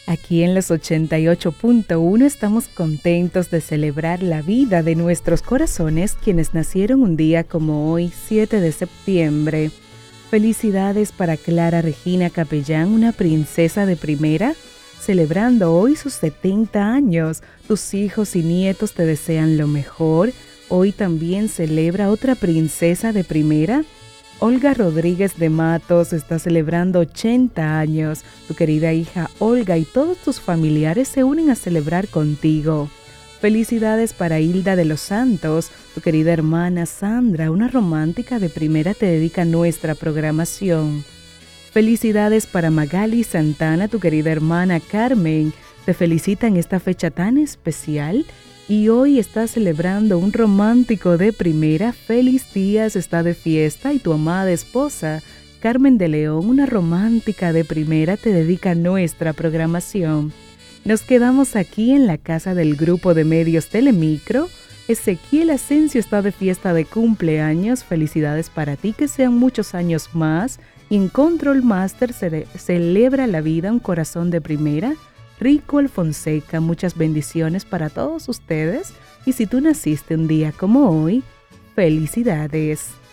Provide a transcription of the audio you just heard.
Aquí en los 88.1 estamos contentos de celebrar la vida de nuestros corazones quienes nacieron un día como hoy, 7 de septiembre. Felicidades para Clara Regina Capellán, una princesa de primera, celebrando hoy sus 70 años. Tus hijos y nietos te desean lo mejor. Hoy también celebra otra princesa de primera. Olga Rodríguez de Matos está celebrando 80 años. Tu querida hija Olga y todos tus familiares se unen a celebrar contigo. Felicidades para Hilda de los Santos. Tu querida hermana Sandra, una romántica de primera, te dedica nuestra programación. Felicidades para Magali Santana, tu querida hermana Carmen. Te felicita en esta fecha tan especial. Y hoy está celebrando un romántico de primera. Feliz Días está de fiesta y tu amada esposa, Carmen de León, una romántica de primera, te dedica nuestra programación. Nos quedamos aquí en la casa del grupo de medios Telemicro. Ezequiel Asensio está de fiesta de cumpleaños. Felicidades para ti, que sean muchos años más. Y en Control Master celebra la vida, un corazón de primera. Rico Alfonseca, muchas bendiciones para todos ustedes. Y si tú naciste un día como hoy, felicidades.